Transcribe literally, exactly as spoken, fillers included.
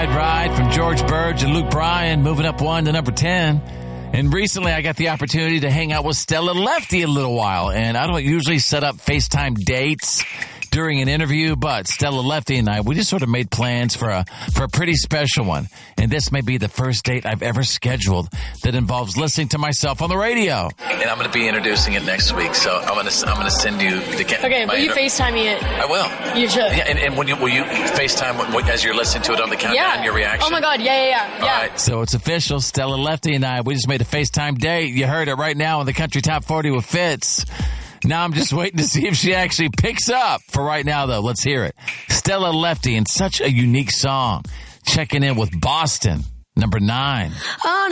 Ride, Ride from George Burge and Luke Bryan, moving up one to number ten. And recently I got the opportunity to hang out with Stella Lefty a little while. And I don't usually set up FaceTime dates during an interview, but Stella Lefty and I, we just sort of made plans for a for a pretty special one. And this may be the first date I've ever scheduled that involves listening to myself on the radio. And I'm going to be introducing it next week, so I'm going to I'm going to send you the. Ca- okay, will you inter- FaceTime me it? I will. You should. Yeah, and, and when you will you FaceTime what, what, as you're listening to it on the countdown, yeah. your reaction? Oh my God, yeah, yeah, yeah. All yeah. right, so it's official. Stella Lefty and I, we just made a FaceTime date. You heard it right now on the Country Top forty with Fitz. Now I'm just waiting to see if she actually picks up. For right now, though, let's hear it. Stella Lefty in such a unique song. Checking in with Boston, number nine. On